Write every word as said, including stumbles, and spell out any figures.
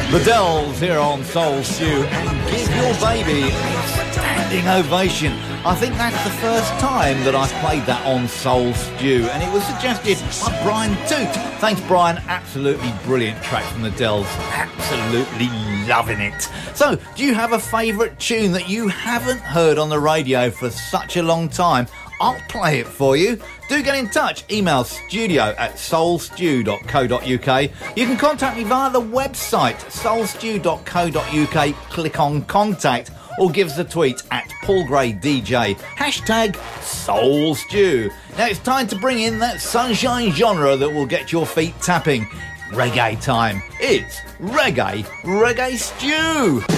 The Dells here on Soul Stew, and give your baby a standing ovation. I think that's the first time that I've played that on Soul Stew, and it was suggested by Brian Toot. Thanks, Brian. Absolutely brilliant track from the Dells. Absolutely loving it. So, do you have a favourite tune that you haven't heard on the radio for such a long time? I'll play it for you. Do get in touch. Email studio at soul stew dot co dot uk. You can contact me via the website soul stew dot co dot uk. Click on contact or give us a tweet at Paul Gray D J. Hashtag Soul Stew. Now it's time to bring in that sunshine genre that will get your feet tapping. Reggae time. It's Reggae, Reggae Stew.